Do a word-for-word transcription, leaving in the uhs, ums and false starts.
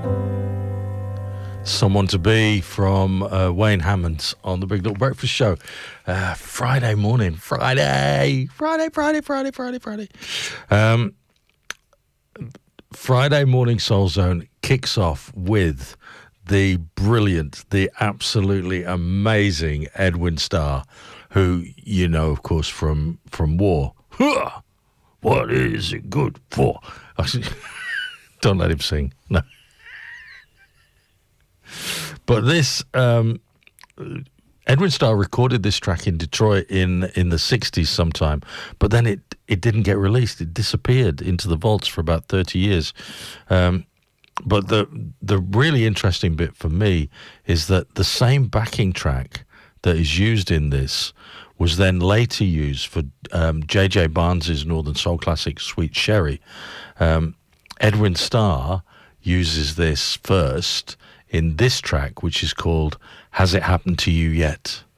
Someone to Be from uh, Wayne Hammonds on the Big Dog Breakfast Show. Uh, Friday morning. Friday. Friday, Friday, Friday, Friday, Friday. Um, Friday Morning Soul Zone kicks off with the brilliant, the absolutely amazing Edwin Starr, who you know, of course, from, from War. Huh! What is it good for? Don't let him sing. No. But this, um, Edwin Starr recorded this track in Detroit in, in the sixties sometime, but then it, it didn't get released. It disappeared into the vaults for about thirty years. Um, but the the really interesting bit for me is that the same backing track that is used in this was then later used for um, J J Barnes's Northern Soul classic, Sweet Sherry. Um, Edwin Starr uses this first in this track, which is called Has It Happened to You Yet?